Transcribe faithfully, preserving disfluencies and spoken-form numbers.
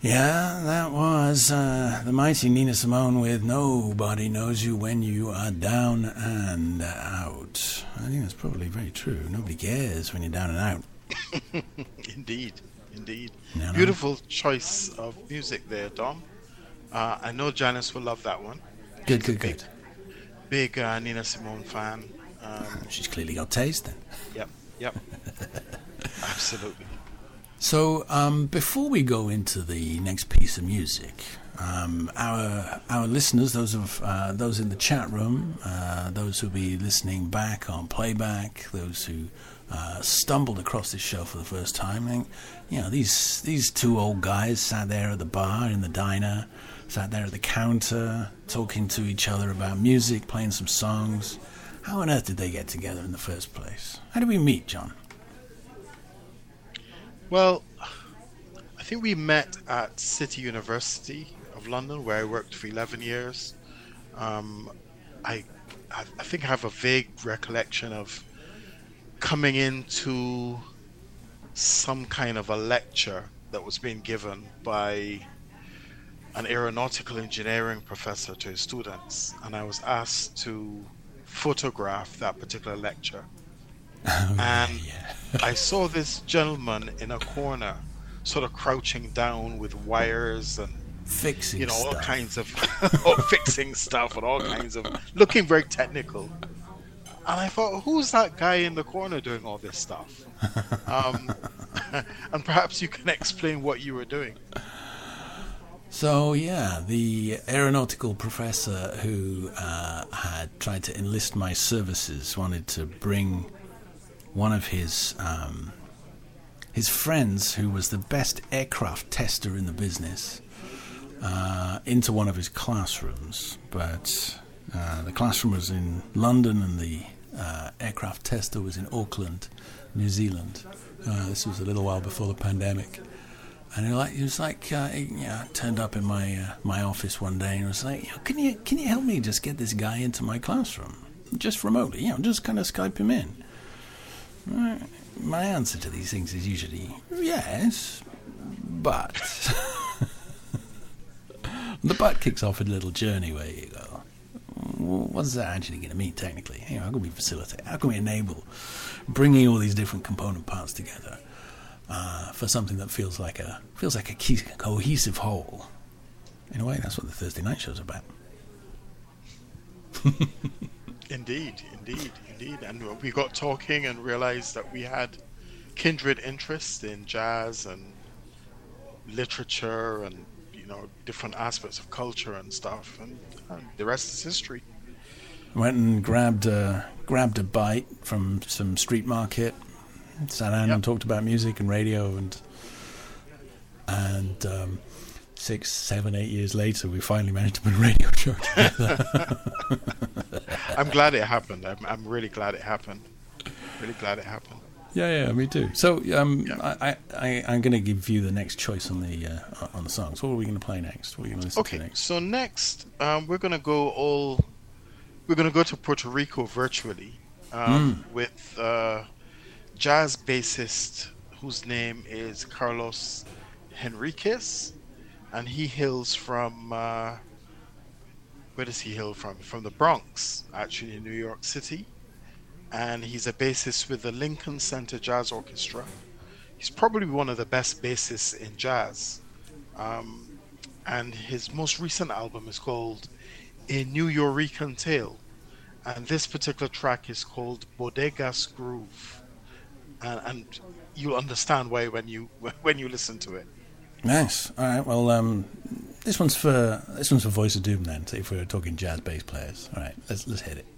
Yeah, that was uh, the mighty Nina Simone with Nobody Knows You When You Are Down and Out. I think that's probably very true. Nobody cares when you're down and out. Indeed, indeed. You know? Beautiful choice of music there, Dom. Uh, I know Janice will love that one. Good, She's good, big, good. Big uh, Nina Simone fan. Um, She's clearly got taste then. Yep, yep. Absolutely. So, um, before we go into the next piece of music, um, our our listeners, those of uh, those in the chat room, uh, those who'll be listening back on playback, those who uh, stumbled across this show for the first time, think, you know, these these two old guys sat there at the bar in the diner, sat there at the counter, talking to each other about music, playing some songs. How on earth did they get together in the first place? How did we meet, John? Well, I think we met at City University of London, where I worked for eleven years. Um, I, I, I think I have a vague recollection of coming into some kind of a lecture that was being given by an aeronautical engineering professor to his students, and I was asked to photograph that particular lecture. Oh, and yeah. I saw this gentleman in a corner, sort of crouching down with wires and Fixing you know all stuff. kinds of or fixing stuff and all kinds of looking very technical. And I thought, who's that guy in the corner doing all this stuff? um, and perhaps you can explain what you were doing. So, yeah, the aeronautical professor who uh, had tried to enlist my services wanted to bring one of his um, his friends, who was the best aircraft tester in the business, uh, into one of his classrooms. But uh, the classroom was in London and the uh, aircraft tester was in Auckland, New Zealand. Uh, this was a little while before the pandemic. And he, like, he was like, uh, he, you know, turned up in my uh, my office one day and was like, can you can you help me just get this guy into my classroom, just remotely, you know, just kind of Skype him in. Uh, my answer to these things is usually yes, but the but kicks off a little journey where you go, what is that actually going to mean technically? You know, how can we facilitate? How can we enable bringing all these different component parts together? Uh, for something that feels like a feels like a key, cohesive whole. In a way, that's what the Thursday night show's about. Indeed, indeed, indeed. And we got talking and realized that we had kindred interests in jazz and literature and you know different aspects of culture and stuff. And, and the rest is history. Went and grabbed a, grabbed a bite from some street market. Sat down Yep. and talked about music and radio, and and um, six, seven, eight years later, we finally managed to put a radio show together. I'm glad it happened. I'm, I'm really glad it happened. Really glad it happened. Yeah, yeah, me too. So um, Yeah. I, I, I, I'm going to give you the next choice on the uh, on the songs. What are we going to play next? What are you going to listen Okay, to next? so next um, we're gonna go all. We're gonna go to Puerto Rico virtually um, with uh, jazz bassist whose name is Carlos Henriquez, and he hails from. Uh, where does he hail from? From the Bronx, actually, in New York City. And he's a bassist with the Lincoln Center Jazz Orchestra. He's probably one of the best bassists in jazz. Um, and his most recent album is called A New Yorican Tale. And this particular track is called Bodegas Groove. And, and you'll understand why when you when you listen to it. Nice. All right. Well, um, this one's for this one's for Voice of Doom then. So if we're talking jazz bass players, all right, let's let's hit it.